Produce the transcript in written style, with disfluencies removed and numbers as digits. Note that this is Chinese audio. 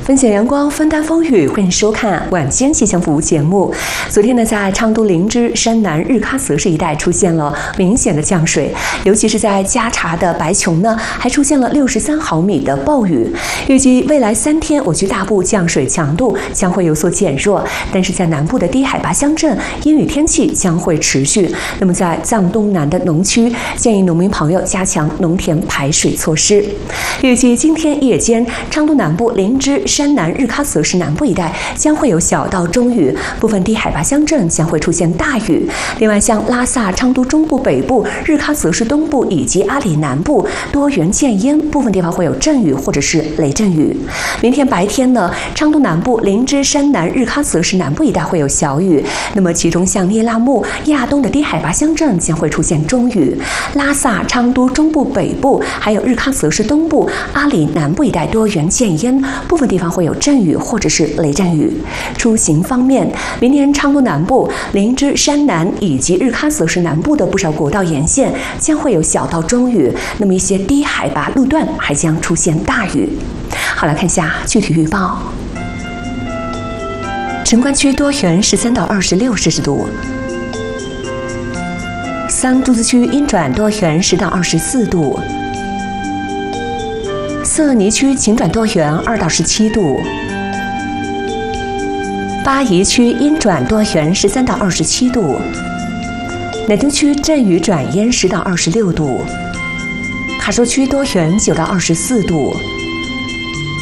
分享阳光，分担风雨，欢迎收看晚间气象服务节目。昨天呢，在昌都林芝、山南日喀则市一带出现了明显的降水，尤其是在加查的白琼呢，还出现了63毫米的暴雨。预计未来3天，我区大部降水强度将会有所减弱，但是在南部的低海拔乡镇，阴雨天气将会持续。那么在藏东南的农区，建议农民朋友加强农田排水措施。预计今天夜间，昌都南部林芝、山南日喀则市南部一带将会有小到中雨，部分低海拔乡镇将会出现大雨。另外，像拉萨、昌都中部北部、日喀则市东部以及阿里南部多云见烟，部分地方会有阵雨或者是雷阵雨。明天白天呢，昌都南部、林芝、山南日喀则市南部一带会有小雨，那么其中像聂拉木、亚东的低海拔乡镇将会出现中雨。拉萨、昌都中部北部还有日喀则市东部、阿里南部一带多云见烟，部分地方会有阵雨或者是雷阵雨。出行方面，明天昌都南部、林芝、山南以及日喀则市南部的不少国道沿线将会有小到中雨，那么一些低海拔路段还将出现大雨。好，来看一下具体预报。城关区多云13到26摄氏度，桑珠子区阴转多云10到24度，色尼区晴转多云2到17度，巴宜区阴转多云13到27度，乃东区阵雨转烟10到26度，卡卓区多云9到24度。